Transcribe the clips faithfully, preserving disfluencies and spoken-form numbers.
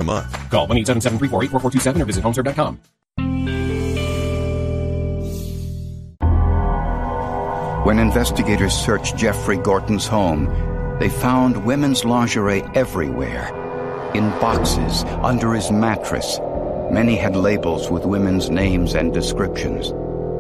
month. Call one eight seven seven, three four eight, four four two seven or visit homeserve dot com. When investigators searched Jeffrey Gorton's home, they found women's lingerie everywhere. In boxes, under his mattress. Many had labels with women's names and descriptions.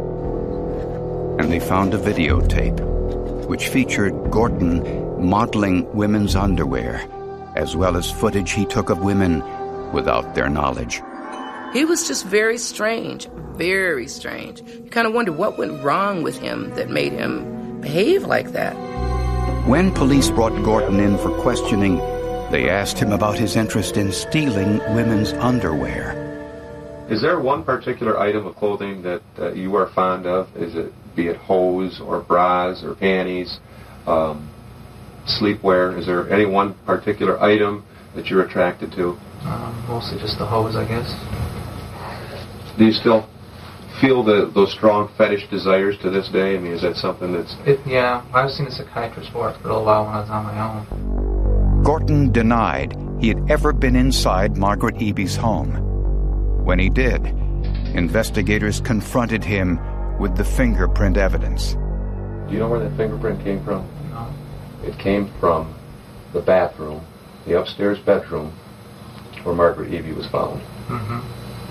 And they found a videotape, which featured Gorton modeling women's underwear, as well as footage he took of women without their knowledge. He was just very strange, very strange. You kind of wonder what went wrong with him that made him behave like that. When police brought Gorton in for questioning, they asked him about his interest in stealing women's underwear. Is there one particular item of clothing that uh, you are fond of? Is it, be it hose or bras or panties, um, sleepwear? Is there any one particular item that you're attracted to? Um, mostly just the hose, I guess. Do you still feel the, those strong fetish desires to this day? I mean, is that something that's... It, yeah, I was seeing a psychiatrist for it for a little while when I was on my own. Gorton denied he had ever been inside Margaret Eby's home. When he did, investigators confronted him with the fingerprint evidence. Do you know where that fingerprint came from? No. It came from the bathroom, the upstairs bedroom, where Margaret Eby was found. Mm-hmm.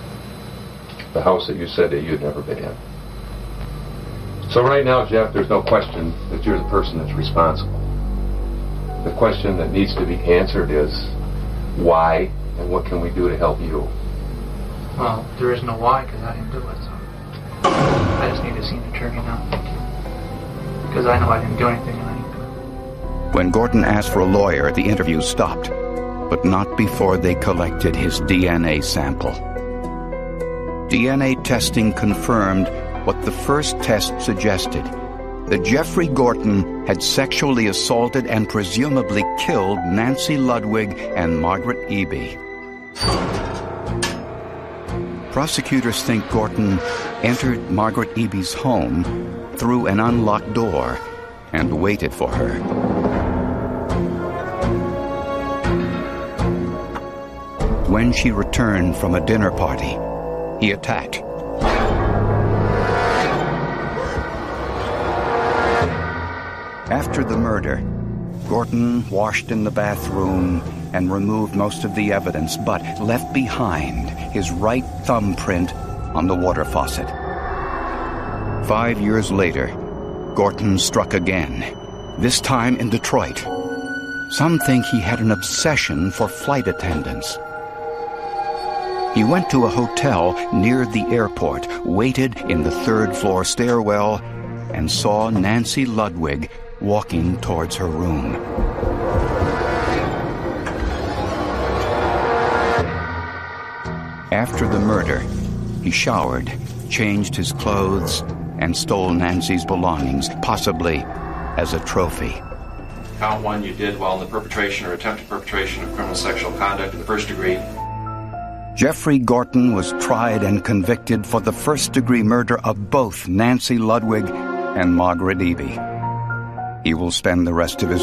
The house that you said that you'd never been in. So right now, Jeff, there's no question that you're the person that's responsible. The question that needs to be answered is why and what can we do to help you? Well, there is no why because I didn't do it, so I just need to see an attorney now. Because I know I didn't do anything and I didn't do it. When Gorton asked for a lawyer, the interview stopped, but not before they collected his D N A sample. D N A testing confirmed what the first test suggested, that Jeffrey Gorton had sexually assaulted and presumably killed Nancy Ludwig and Margaret Eby. Prosecutors think Gorton entered Margaret Eby's home through an unlocked door and waited for her. When she returned from a dinner party, he attacked. After the murder, Gorton washed in the bathroom and removed most of the evidence, but left behind his right thumbprint on the water faucet. Five years later, Gorton struck again, this time in Detroit. Some think he had an obsession for flight attendants. He went to a hotel near the airport, waited in the third-floor stairwell, and saw Nancy Ludwig walking towards her room. After the murder, he showered, changed his clothes, and stole Nancy's belongings, possibly as a trophy. Count one, you did while in the perpetration or attempted perpetration of criminal sexual conduct in the first degree. Jeffrey Gorton was tried and convicted for the first-degree murder of both Nancy Ludwig and Margaret Eby. He will spend the rest of his